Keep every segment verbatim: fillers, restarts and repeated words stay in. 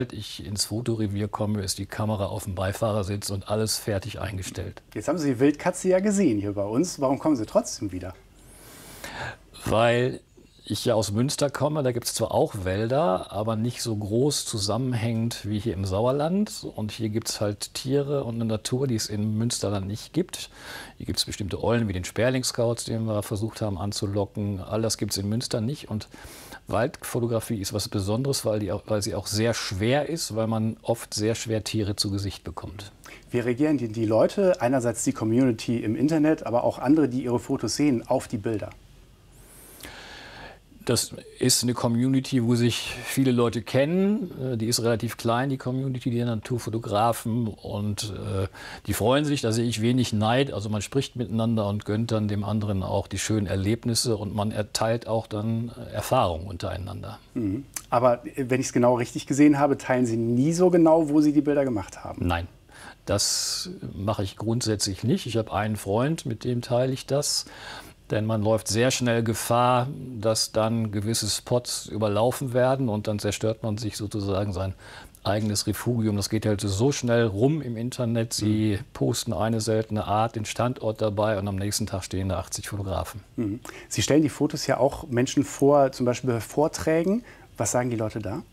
ich ins Fotorevier komme, ist die Kamera auf dem Beifahrersitz und alles fertig eingestellt. Jetzt haben Sie die Wildkatze ja gesehen hier bei uns. Warum kommen Sie trotzdem wieder? Weil ich ja aus Münster komme, da gibt es zwar auch Wälder, aber nicht so groß zusammenhängend wie hier im Sauerland. Und hier gibt es halt Tiere und eine Natur, die es in Münsterland nicht gibt. Hier gibt es bestimmte Eulen wie den Sperlingskauz, den wir versucht haben anzulocken. All das gibt es in Münster nicht. Und Waldfotografie ist was Besonderes, weil, die auch, weil sie auch sehr schwer ist, weil man oft sehr schwer Tiere zu Gesicht bekommt. Wie reagieren die, die Leute, einerseits die Community im Internet, aber auch andere, die ihre Fotos sehen, auf die Bilder? Das ist eine Community, wo sich viele Leute kennen. Die ist relativ klein, die Community der Naturfotografen. Und äh, die freuen sich, da sehe ich wenig Neid. Also man spricht miteinander und gönnt dann dem anderen auch die schönen Erlebnisse. Und man erteilt auch dann Erfahrungen untereinander. Mhm. Aber wenn ich es genau richtig gesehen habe, teilen Sie nie so genau, wo Sie die Bilder gemacht haben? Nein, das mache ich grundsätzlich nicht. Ich habe einen Freund, mit dem teile ich das. Denn man läuft sehr schnell Gefahr, dass dann gewisse Spots überlaufen werden und dann zerstört man sich sozusagen sein eigenes Refugium. Das geht halt so schnell rum im Internet. Sie mhm. posten eine seltene Art, den Standort dabei und am nächsten Tag stehen da achtzig Fotografen. Mhm. Sie stellen die Fotos ja auch Menschen vor, zum Beispiel bei Vorträgen. Was sagen die Leute da?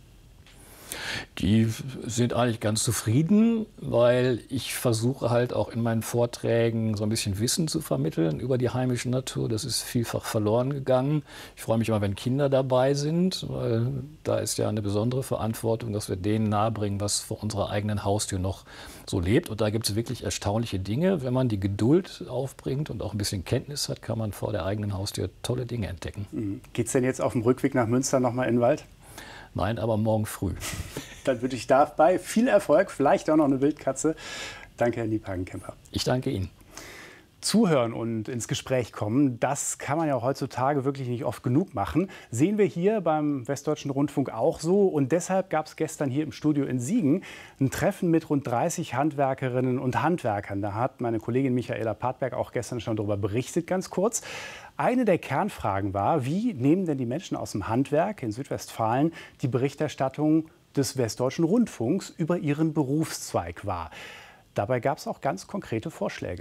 Die sind eigentlich ganz zufrieden, weil ich versuche halt auch in meinen Vorträgen so ein bisschen Wissen zu vermitteln über die heimische Natur. Das ist vielfach verloren gegangen. Ich freue mich immer, wenn Kinder dabei sind, weil da ist ja eine besondere Verantwortung, dass wir denen nahebringen, was vor unserer eigenen Haustür noch so lebt. Und da gibt es wirklich erstaunliche Dinge. Wenn man die Geduld aufbringt und auch ein bisschen Kenntnis hat, kann man vor der eigenen Haustür tolle Dinge entdecken. Mhm. Geht es denn jetzt auf dem Rückweg nach Münster noch mal in den Wald? Nein, aber morgen früh. Dann wünsche ich dabei viel Erfolg, vielleicht auch noch eine Wildkatze. Danke, Herr Liebhagen-Kemper. Ich danke Ihnen. Zuhören und ins Gespräch kommen, das kann man ja heutzutage wirklich nicht oft genug machen. Sehen wir hier beim Westdeutschen Rundfunk auch so. Und deshalb gab es gestern hier im Studio in Siegen ein Treffen mit rund dreißig Handwerkerinnen und Handwerkern. Da hat meine Kollegin Michaela Partberg auch gestern schon darüber berichtet, ganz kurz. Eine der Kernfragen war, wie nehmen denn die Menschen aus dem Handwerk in Südwestfalen die Berichterstattung des Westdeutschen Rundfunks über ihren Berufszweig wahr? Dabei gab es auch ganz konkrete Vorschläge.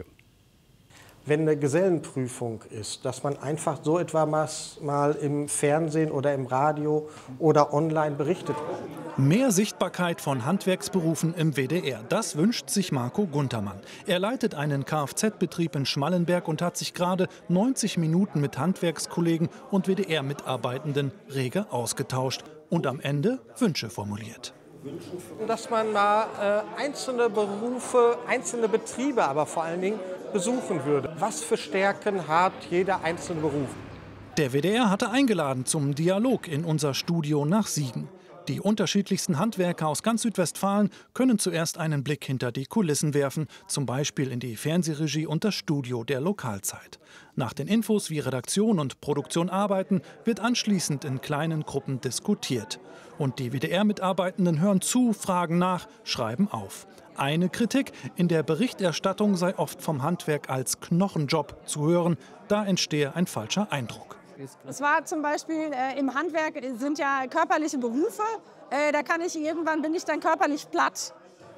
Wenn eine Gesellenprüfung ist, dass man einfach so etwas mal im Fernsehen oder im Radio oder online berichtet. Mehr Sichtbarkeit von Handwerksberufen im W D R, das wünscht sich Marco Guntermann. Er leitet einen Kfz-Betrieb in Schmallenberg und hat sich gerade neunzig Minuten mit Handwerkskollegen und W D R-Mitarbeitenden rege ausgetauscht und am Ende Wünsche formuliert. Dass man mal äh, einzelne Berufe, einzelne Betriebe, aber vor allen Dingen besuchen würde. Was für Stärken hat jeder einzelne Beruf? Der W D R hatte eingeladen zum Dialog in unser Studio nach Siegen. Die unterschiedlichsten Handwerker aus ganz Südwestfalen können zuerst einen Blick hinter die Kulissen werfen, zum Beispiel in die Fernsehregie und das Studio der Lokalzeit. Nach den Infos, wie Redaktion und Produktion arbeiten, wird anschließend in kleinen Gruppen diskutiert. Und die W D R-Mitarbeitenden hören zu, fragen nach, schreiben auf. Eine Kritik: In der Berichterstattung sei oft vom Handwerk als Knochenjob zu hören. Da entstehe ein falscher Eindruck. Es war zum Beispiel äh, im Handwerk sind ja körperliche Berufe. Äh, da kann ich irgendwann bin ich dann körperlich platt.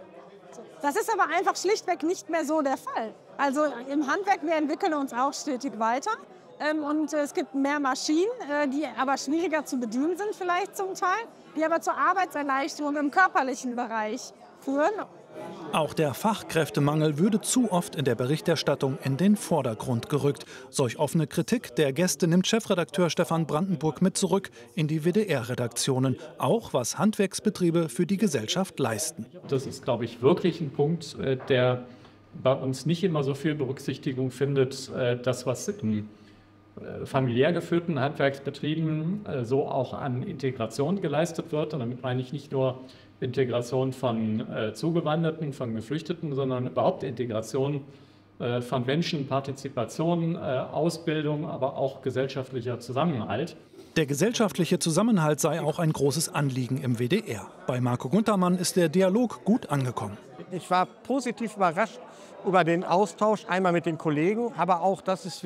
Das ist aber einfach schlichtweg nicht mehr so der Fall. Also im Handwerk, wir entwickeln uns auch stetig weiter. Ähm, und äh, es gibt mehr Maschinen, äh, die aber schwieriger zu bedienen sind vielleicht zum Teil, die aber zur Arbeitserleichterung im körperlichen Bereich führen. Auch der Fachkräftemangel würde zu oft in der Berichterstattung in den Vordergrund gerückt. Solch offene Kritik der Gäste nimmt Chefredakteur Stefan Brandenburg mit zurück in die W D R-Redaktionen. Auch was Handwerksbetriebe für die Gesellschaft leisten. Das ist, glaube ich, wirklich ein Punkt, der bei uns nicht immer so viel Berücksichtigung findet. Das, was in familiär geführten Handwerksbetrieben so auch an Integration geleistet wird. Und damit meine ich nicht nur Integration von äh, Zugewanderten, von Geflüchteten, sondern überhaupt Integration äh, von Menschen, Partizipation, äh, Ausbildung, aber auch gesellschaftlicher Zusammenhalt. Der gesellschaftliche Zusammenhalt sei auch ein großes Anliegen im W D R. Bei Marco Guntermann ist der Dialog gut angekommen. Ich war positiv überrascht über den Austausch, einmal mit den Kollegen, aber auch, dass es